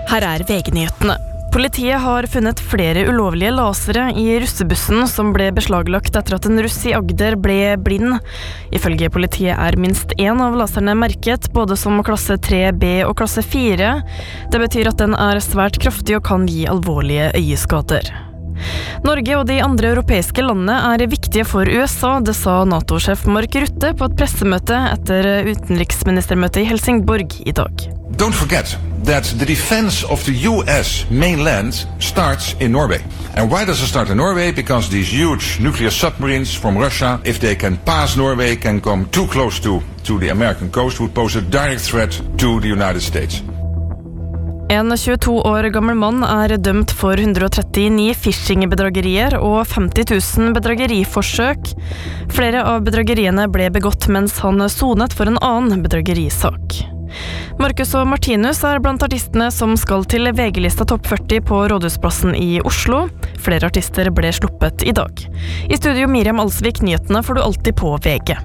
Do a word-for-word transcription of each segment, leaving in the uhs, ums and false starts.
Her er V G-nyhetene. Politiet har funnet flere ulovlige lasere i russebussen som ble beslaglagt etter at en russ i Agder ble blind. Ifølge politiet er minst en av laserne merket, både som klasse tre B og klasse fire. Det betyr at den er svært kraftig og kan gi alvorlige øyeskader. Norge og de andre europeiske landene er viktige for U S A, det sa NATO-sjef Mark Rutte på et pressemøte etter utenriksministermøtet i Helsingborg i dag. Don't forget that the defense of the U S mainland starts in Norway. And why does it start in Norway? Because these huge nuclear submarines from Russia, if they can pass Norway, can come too close to, to the American coast, would pose a direct threat to the United States. En tjueto år gammel mann er dømt for one hundred thirty-nine phishing-bedragerier og femti tusen bedrageriforsøk. Flere av bedrageriene ble begått mens han sonet for en annen bedragerisak. Marcus og Martinus er blant artistene som skal til V G-lista topp førti på Rådhusplassen i Oslo. Flere artister ble sluppet i dag. I studio Miriam Alsvik, nyhetene får du alltid på V G.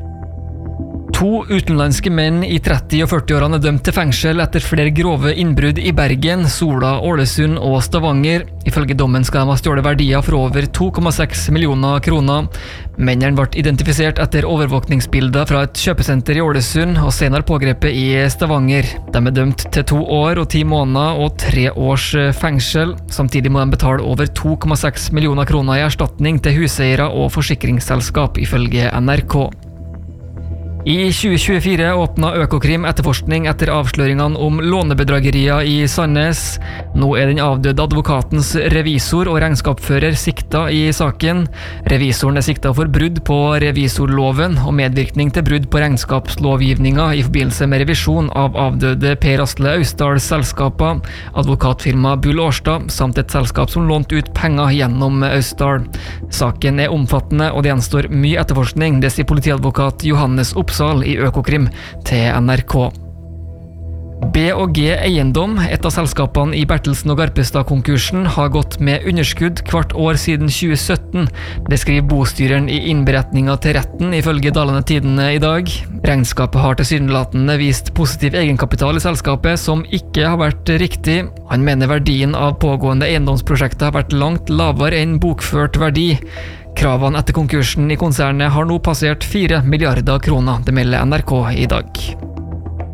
To utenlandske menn i tretti- og førti-årene er dømt til fengsel etter flere grove innbrudd i Bergen, Sola, Ålesund og Stavanger. Ifølge dommen skal de ha stjålet verdier for over to komma seks millioner kroner. Mennene ble identifisert etter overvåkningsbilder fra et kjøpesenter i Ålesund og senere pågrepet i Stavanger. De er dømt til to år og ti måneder og tre års fengsel. Samtidig må de betale over to komma seks millioner kroner i erstatning til huseiere og forsikringsselskap, ifølge N R K. I tjue tjuefire åpna Økokrim etterforskning etter avsløringene om lånebedragerier i Sandnes. Nå er den avdøde advokatens revisor og regnskapsfører sikta i saken. Revisoren er sikta for brudd på revisorloven og medvirkning til brudd på regnskapslovgivninga i forbindelse med revisjon av avdøde Per Asle Austdals selskaper, advokatfirma Bull Årstad, samt et selskap som lånte ut penger gjennom Austdal. Saken er omfattende, og det gjenstår mye etterforskning, det sier politiadvokat Johannes Oppsal i Økokrim til N R K. B og G Eiendom, et av selskapene i Bertelsen og Garpestad-konkursen, har gått med underskudd hvert år siden tjue sytten. Det skriver bostyreren i innberetninga til retten, ifølge Dalane Tidende i dag. Regnskapet har tilsynelatende vist positiv egenkapital i selskapet, som ikke har vært riktig. Han mener verdien av pågående eiendomsprosjekter har vært langt lavere enn bokført verdi. Kravene etter konkursen i konsernet har nå passert fire milliarder kroner, det melder N R K i dag.